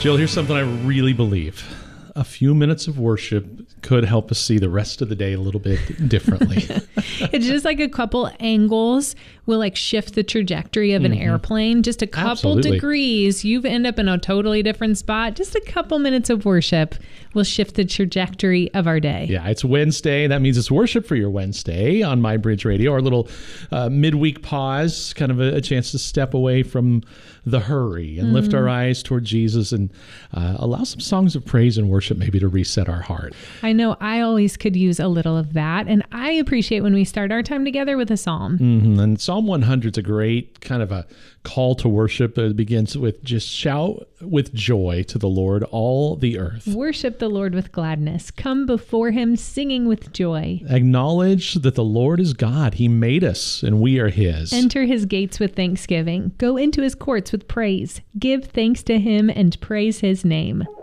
Jill, here's something I really believe. A few minutes of worship could help us see the rest of the day a little bit differently. It's just like a couple angles will like shift the trajectory of an airplane. Just a couple degrees, you end up in a totally different spot. Just a couple minutes of worship will shift the trajectory of our day. Yeah, it's Wednesday. That means it's worship for your Wednesday on My Bridge Radio. Our little midweek pause, kind of a chance to step away from the hurry and lift our eyes toward Jesus and allow some songs of praise and worship maybe to reset our heart. I know I always could use a little of that, and I appreciate when we start our time together with a psalm. And Psalm 100 is a great kind of a call to worship. It begins with just shout with joy to the Lord, all the earth. Worship the Lord with gladness. Come before him singing with joy. Acknowledge that the Lord is God. He made us and we are his. Enter his gates with thanksgiving. Go into his courts with praise. Give thanks to him and praise his name.